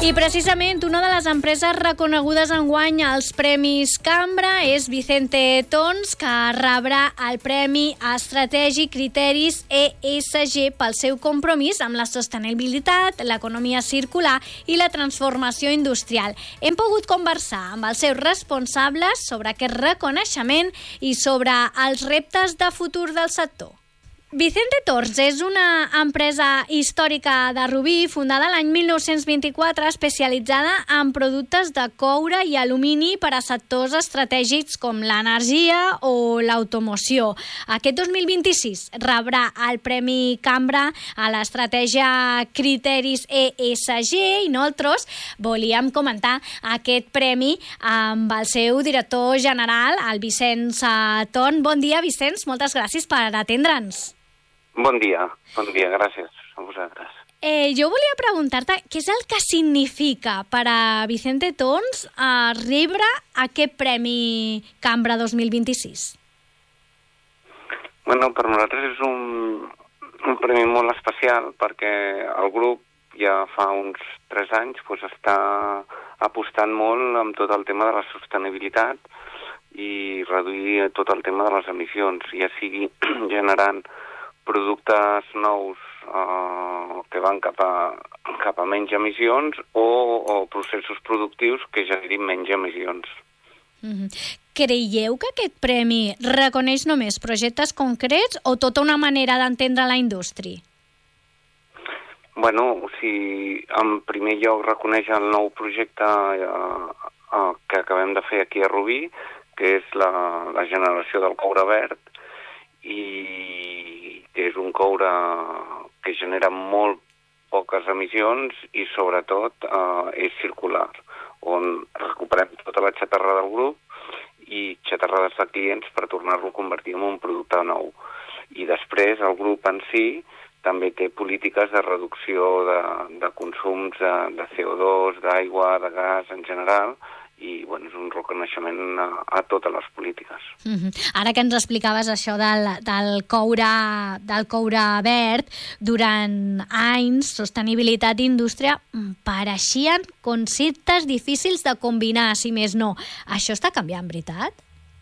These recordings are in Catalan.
I precisament una de les empreses reconegudes enguany als Premis Cambra és Vicente Tons, que rebrà el Premi Estratègic Criteris ESG pel seu compromís amb la sostenibilitat, l'economia circular i la transformació industrial. Hem pogut conversar amb els seus responsables sobre aquest reconeixement i sobre els reptes de futur del sector. Vicente Tons és una empresa històrica de Rubí, fundada l'any 1924, especialitzada en productes de coure i alumini per a sectors estratègics com l'energia o l'automoció. Aquest 2026 rebrà el Premi Cambra a l'estratègia Criteris ESG i nosaltres volíem comentar aquest premi amb el seu director general, el Vicenç Tons. Bon dia, Vicenç, moltes gràcies per atendre'ns. Bon dia, gràcies a vosaltres. Jo volia preguntar-te què és el que significa per a Vicente Tons rebre aquest Premi Cambra 2026? Bueno, per nosaltres és un premi molt especial perquè el grup ja fa uns 3 anys està apostant molt amb tot el tema de la sostenibilitat i reduir tot el tema de les emissions, ja sigui generant productes nous que van cap a menys emissions o processos productius que generin menys emissions. Creieu que aquest premi reconeix només projectes concrets o tota una manera d'entendre la indústria? Bueno, en primer lloc reconeix el nou projecte que acabem de fer aquí a Rubí, que és la generació del coure verd, i que és un coure que genera molt poques emissions i sobretot és circular, on recuperem tota la xatarra del grup i xatarrades de clients per tornar-lo a convertir en un producte nou. I després el grup en si també té polítiques de reducció de consums de CO2, d'aigua, de gas en general, i bueno, és un reconeixement a totes les polítiques. Ara que ens explicaves això del coure verd, durant anys, sostenibilitat i indústria pareixien conceptes difícils de combinar, si més no. Això està canviant, veritat?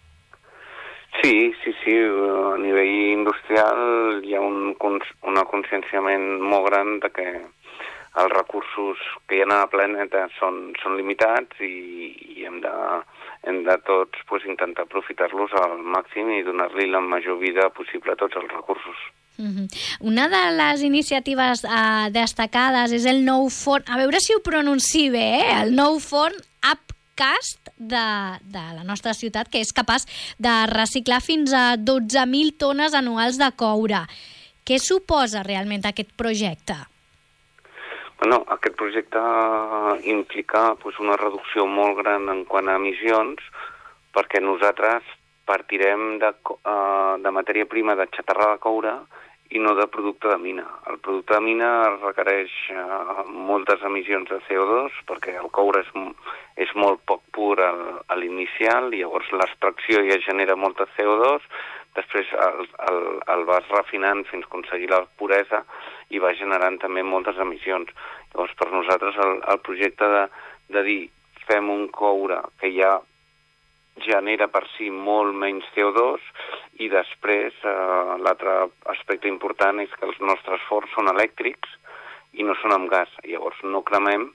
Sí, a nivell industrial hi ha un conscienciament molt gran de que els recursos que hi ha al planeta són limitats i hem de tots intentar aprofitar-los al màxim i donar-li la major vida possible a tots els recursos. Una de les iniciatives destacades és el nou forn, a veure si ho pronuncio bé, el nou forn Upcast de la nostra ciutat, que és capaç de reciclar fins a 12.000 tones anuals de coure. Què suposa realment aquest projecte? Bueno, aquest projecte implica una reducció molt gran en quant a emissions, perquè nosaltres partirem de matèria prima de xatarra de coure i no de producte de mina. El producte de mina requereix moltes emissions de CO2 perquè el coure és molt poc pur a l'inicial i llavors l'extracció ja genera molta CO2, després el vas refinant fins a aconseguir la puresa i va generant també moltes emissions. Llavors, per nosaltres, el projecte de dir fem un coure que ja genera per si molt menys CO2 i després l'altre aspecte important és que els nostres forns són elèctrics i no són amb gas. Llavors, no cremem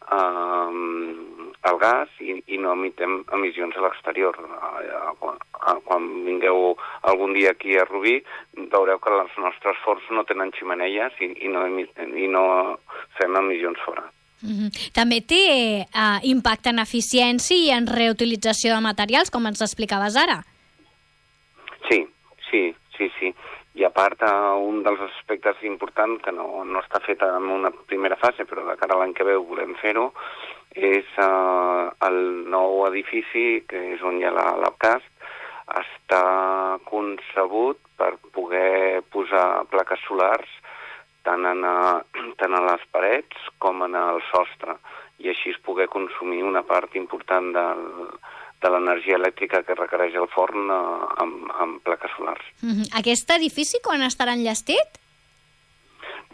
el gas i no emitem emissions a l'exterior. Quan vingueu algun dia aquí a Rubí veureu que els nostres forns no tenen ximeneies i no fem emissions fora. També té impacte en eficiència i en reutilització de materials, com ens explicaves ara. Sí. I a part, un dels aspectes importants, que no està fet en una primera fase, però de cara a l'any que ve volem fer-ho, és el nou edifici, que és on hi ha l'Upcast, està concebut per poder posar plaques solars tant a les parets com en el sostre, i així poder consumir una part important de l'energia elèctrica que requereix el forn amb plaques solars. Aquest edifici quan estarà enllestit?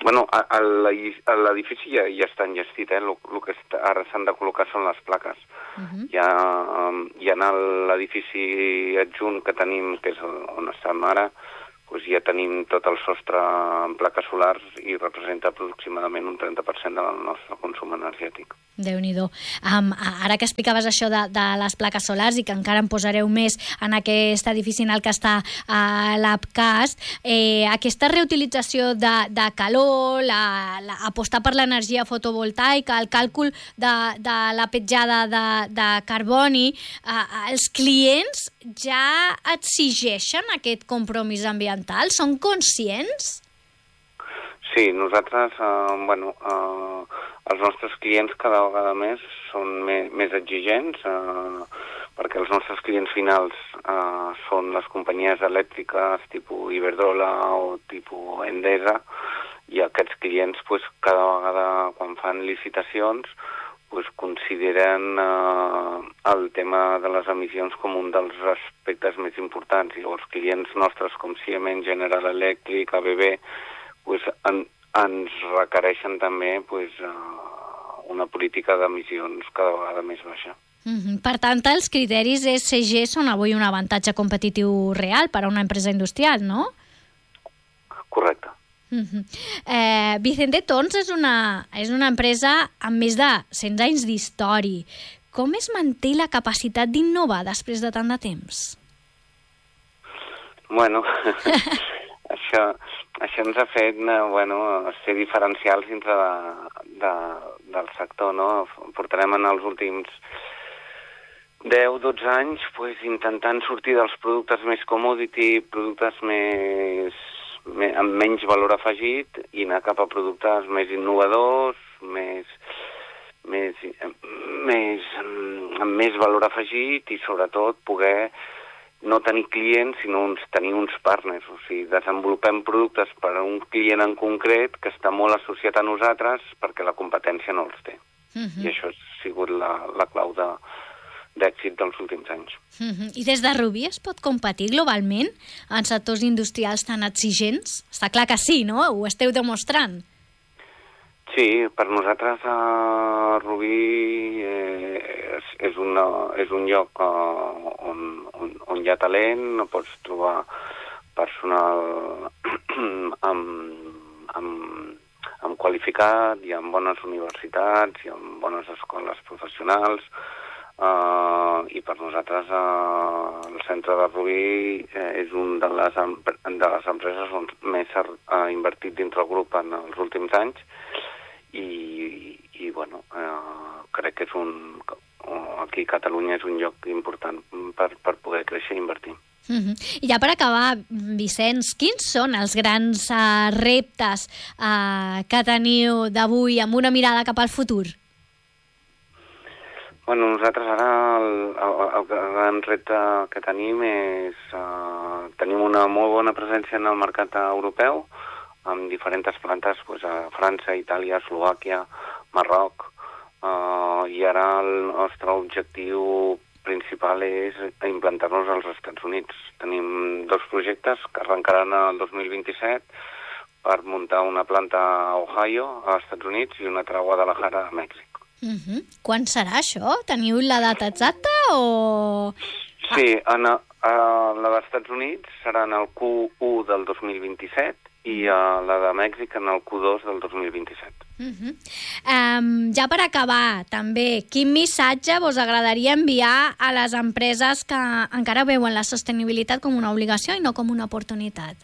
Bueno, l'edifici ja està enllestit, el que ara s'han de col·locar són les plaques. Ja en l'edifici adjunt que tenim, que és on estem ara, doncs ja tenim tot el sostre en plaques solars i representa aproximadament un 30% del nostre consum energètic. Déu-n'hi-do. Ara que explicaves això de les plaques solars i que encara en posareu més en aquest edifici en el que està l'Apcast, aquesta reutilització de calor, apostar per l'energia fotovoltaica, el càlcul de la petjada de carboni, els clients ja exigeixen aquest compromís ambiental? Són conscients? Sí, nosaltres, els nostres clients cada vegada més són més exigents, perquè els nostres clients finals són les companyies elèctriques tipus Iberdrola o tipus Endesa, i aquests clients cada vegada quan fan licitacions consideren el tema de les emissions com un dels aspectes més importants. I els clients nostres com Siemens, General Electric, ABB, ens requereixen també una política d'emissions cada vegada més baixa. Per tant, els criteris ESG són avui un avantatge competitiu real per a una empresa industrial, no? Correcte. Vicente Tons és una empresa amb més de 100 anys d'història. Com es manté la capacitat d'innovar després de tant de temps? Bueno, això ens ha fet ser diferencials dintre del sector, no? Portarem en els últims 10-12 anys intentant sortir dels productes més commodity, productes amb menys valor afegit, i anar cap a productes més innovadors, amb més valor afegit, i sobretot poder no tenir clients, sinó tenir uns partners. O sigui, desenvolupem productes per a un client en concret que està molt associat a nosaltres perquè la competència no els té. I això ha sigut la clau d'èxit dels últims anys. I des de Rubí es pot competir globalment en sectors industrials tan exigents? Està clar que sí, no? Ho esteu demostrant. Sí, per nosaltres Rubí és un lloc on hi ha talent, pots trobar personal amb qualificat, hi ha bones universitats, hi ha bones escoles professionals, i per nosaltres el centre de Rubí és una de les empreses on més s'ha invertit dintre el grup en els últims anys, i crec que aquí a Catalunya és un lloc important per poder créixer i invertir. I ja per acabar, Vicenç, quins són els grans reptes que teniu d'avui amb una mirada cap al futur? Bueno, nosaltres ara el gran repte que tenim és tenim una molt bona presència en el mercat europeu, amb diferents plantes a França, Itàlia, Eslovàquia, Marroc, i ara el nostre objectiu principal és implantar-nos als Estats Units. Tenim 2 projectes que arrencaran el 2027 per muntar una planta a Ohio, als Estats Units, i una altra a Guadalajara, a Mèxic. Quan serà això? Teniu la data exacta o...? Sí, la dels Estats Units serà en el Q1 del 2027 i la de Mèxic en el Q2 del 2027. Ja per acabar, també, quin missatge vos agradaria enviar a les empreses que encara veuen la sostenibilitat com una obligació i no com una oportunitat?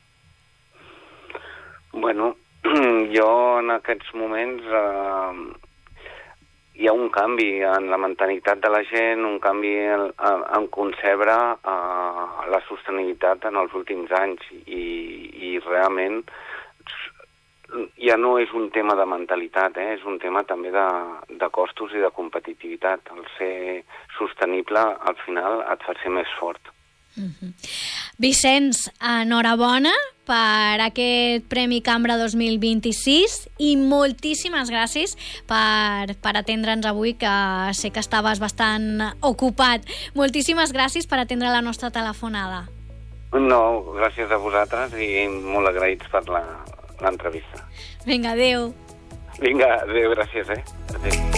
Bueno, jo en aquests moments hi ha un canvi en la mentalitat de la gent, un canvi en concebre la sostenibilitat en els últims anys, i realment ja no és un tema de mentalitat, és un tema també de costos i de competitivitat. El ser sostenible al final et fa ser més fort. Vicenç, enhorabona per aquest Premi Cambra 2026 i moltíssimes gràcies per atendre'ns avui, que sé que estaves bastant ocupat. Moltíssimes gràcies per atendre la nostra telefonada. No, gràcies a vosaltres i molt agraïts per l'entrevista. Vinga, adéu. Vinga, adéu, gràcies, Adéu.